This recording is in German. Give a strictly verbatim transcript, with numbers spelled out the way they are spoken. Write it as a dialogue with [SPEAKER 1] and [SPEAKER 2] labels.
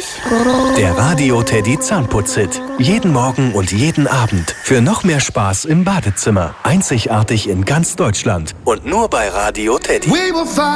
[SPEAKER 1] ich?
[SPEAKER 2] Der Radio Teddy Zahnputz-Hit. Jeden Morgen und jeden Abend. Für noch mehr Spaß im Badezimmer. Einzigartig in ganz Deutschland. Und nur bei Radio Teddy.